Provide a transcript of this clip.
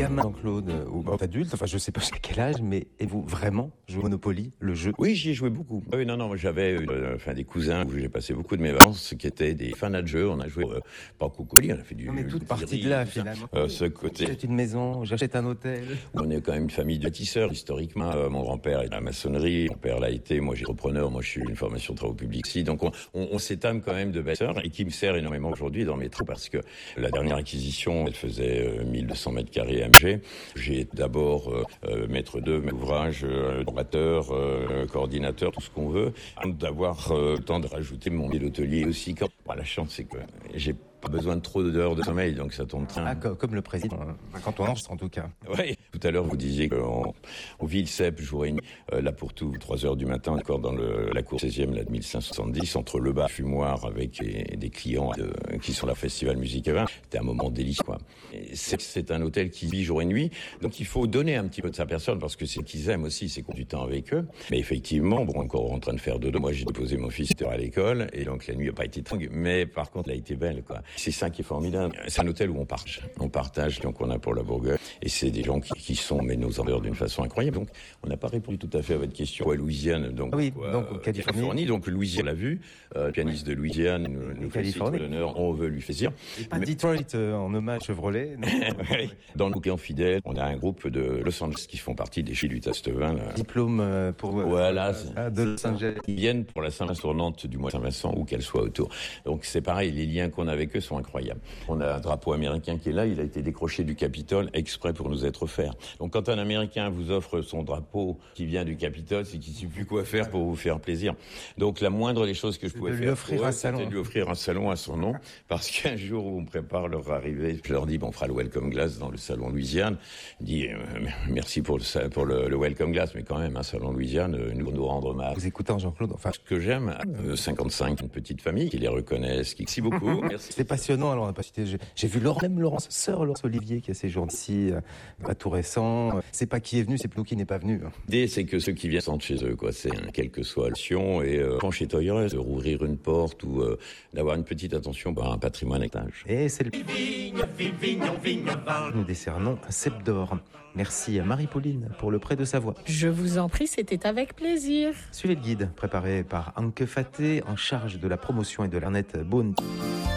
gamin, Jean-Claude, ou adulte, enfin je sais pas jusqu'à quel âge, mais vous vraiment joué au Monopoly, le jeu? Oui, j'y ai joué beaucoup. Oui, non, moi j'avais des cousins où j'ai passé beaucoup de mes vacances qui étaient des fans de jeu. On a joué pas au Cocoli, on a fait du... Non mais toute partie de là finalement. Ce côté... J'achète une maison, j'achète un hôtel. On est quand même une famille de bâtisseurs, historiquement. Mon grand-père est à la maçonnerie, mon père l'a été, moi j'ai repreneur, moi je suis une formation de travaux publics ici. Donc on s'étame quand même de bâtisseurs et qui me sert énormément aujourd'hui dans mes travaux parce que la dernière acquisition, elle faisait 1200 mètres carrés à MG. J'ai d'abord maître d'œuvre, ouvrage, orateur, coordinateur, tout ce qu'on veut, d'avoir le temps de rajouter mon hôtelier aussi. La chance, c'est que j'ai pas besoin de trop d'heures de sommeil, donc ça tombe bien. Ah, comme le président, quand on enregistre en tout cas. Oui, tout à l'heure vous disiez qu'on vit le CEP jour et nuit, là pour tout, 3 heures du matin, encore dans la cour 16e, là de 1570, entre le bar fumoir avec des clients qui sont là Festival Musique et Vin. C'était un moment délicieux, quoi. C'est un hôtel qui vit jour et nuit, donc il faut donner un petit peu de sa personne, parce que c'est ce qu'ils aiment aussi, c'est qu'on du temps avec eux. Mais effectivement, encore en train de faire dodo. Moi j'ai déposé mon fils à l'école, et donc la nuit n'a pas été tranquille, mais par contre elle a été belle, quoi. C'est ça qui est formidable. C'est un hôtel où on partage, donc on a pour la Bourgogne, et c'est des gens qui sont nos ambassadeurs d'une façon incroyable. Donc on n'a pas répondu tout à fait à votre question. Ouais, Louisiane, donc oui, donc Californie. Donc Louisiane l'a vu, pianiste de Louisiane, nous fait l'honneur, on veut lui faire dire. Et pas Detroit en hommage Chevrolet. Oui. Dans le client fidèle, on a un groupe de Los Angeles qui font partie des Chilutas Tastevin. Diplôme pour de Los Angeles. Ils viennent pour la Saint-Vincent tournante du mois de Saint-Vincent ou qu'elle soit autour. Donc c'est pareil, les liens qu'on a avec eux sont incroyables. On a un drapeau américain qui est là, il a été décroché du Capitole exprès pour nous être offert. Donc quand un Américain vous offre son drapeau qui vient du Capitole, c'est qu'il ne sait plus quoi faire pour vous faire plaisir. Donc la moindre des choses que je pouvais faire, c'était de lui offrir un salon à son nom, parce qu'un jour où on prépare leur arrivée, je leur dis, on fera le Welcome Glass dans le salon Louisiane. Il dit, merci pour le Welcome Glass, mais quand même, un salon Louisiane, nous rendre mal. Vous écoutez Jean-Claude, enfin. Ce que j'aime, 55, une petite famille qui les reconnaissent, qui... Merci beaucoup. Merci. C'est passionnant. Alors on n'a pas cité. J'ai vu sœur Laurence Olivier qui a séjourné ici, pas tout récent. C'est pas qui est venu, c'est plutôt qui n'est pas venu. L'idée, c'est que ceux qui viennent sentent chez eux, quoi. C'est quelle que soit l'option, et quand chez Toyota, de rouvrir une porte ou d'avoir une petite attention à un patrimoine héritage. Et c'est le nous décernons un cep d'or. Merci à Marie-Pauline pour le prêt de sa voix. Je vous en prie, c'était avec plaisir. Suivez le guide préparé par Anke Faté en charge de la promotion et de l'Arnette Bounty.